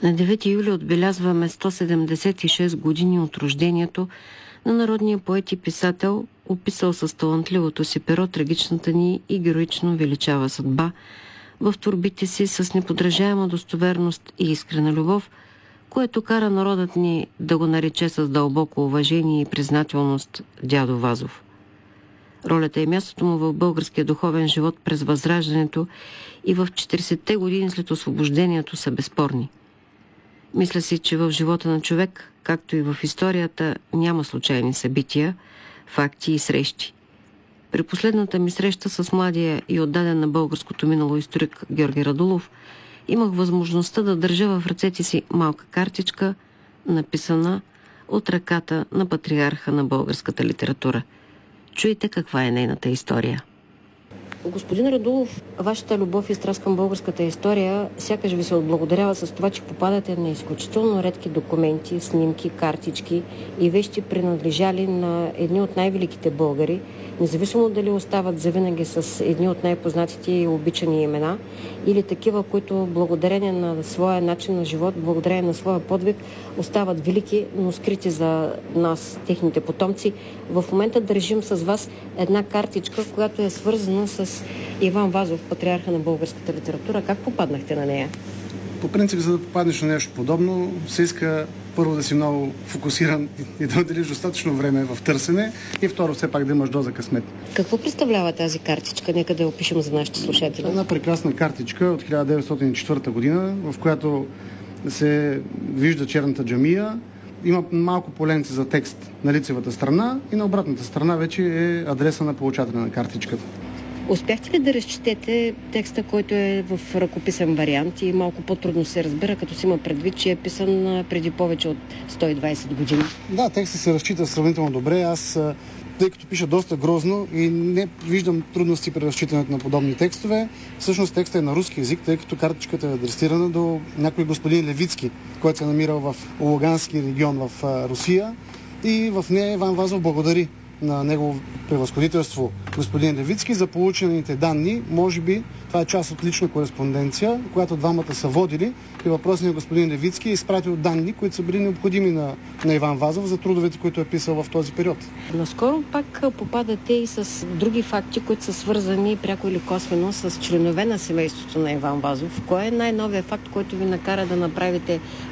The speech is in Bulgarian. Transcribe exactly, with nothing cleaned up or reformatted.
На девети юли отбелязваме сто седемдесет и шест години от рождението на народния поет и писател, описал с талантливото си перо трагичната ни и героично величава съдба в творбите си с неподражаема достоверност и искрена любов, което кара народът ни да го нарече с дълбоко уважение и признателност дядо Вазов. Ролята и мястото му в българския духовен живот през Възраждането и в четиридесетте години след освобождението са безспорни. Мисля си, че в живота на човек, както и в историята, няма случайни събития, факти и срещи. При последната ми среща с младия и отдаден на българското минало историк Георги Радулов, имах възможността да държа в ръцете си малка картичка, написана от ръката на патриарха на българската литература. Чуйте каква е нейната история. Господин Радулов, вашата любов и страст към българската история сякаш ви се отблагодарява с това, че попадате на изключително редки документи, снимки, картички и вещи, принадлежали на едни от най-великите българи, независимо дали остават завинаги с едни от най-познатите и обичани имена, или такива, които благодарение на своя начин на живот, благодарение на своя подвиг, остават велики, но скрити за нас, техните потомци. В момента държим с вас една картичка, която е свързана с Иван Вазов, патриарха на българската литература. Как попаднахте на нея? По принцип, за да попаднеш на нещо подобно, се иска първо да си много фокусиран и да отделиш достатъчно време в търсене и второ все пак да имаш доза късмет. Какво представлява тази картичка? Нека да я опишем за нашите слушатели. Една прекрасна картичка от хиляда деветстотин и четвърта година, в която се вижда черната джамия. Има малко поленце за текст на лицевата страна и на обратната страна вече е адреса на получателя на картичката. Успяхте ли да разчетете текста, който е в ръкописен вариант и малко по-трудно се разбира, като си има предвид, че е писан преди повече от сто и двадесет години? Да, текстът се разчита сравнително добре. Аз, тъй като пиша доста грозно и не виждам трудности при разчитането на подобни текстове, всъщност текстът е на руски език, тъй като картичката е адресирана до някой господин Левицки, който се е намирал в Лугански регион в Русия, и в нея Иван Вазов благодари на негово превъзходителство господин Левицки за получените данни. Може би това е част от лична кореспонденция, която двамата са водили, и въпросният господин Левицки е изпратил данни, които са били необходими на, на Иван Вазов за трудовете, които е писал в този период. Наскоро пак попадате и с други факти, които са свързани пряко или косвено с членове на семейството на Иван Вазов. Кой е най-новият факт, който ви накара да направите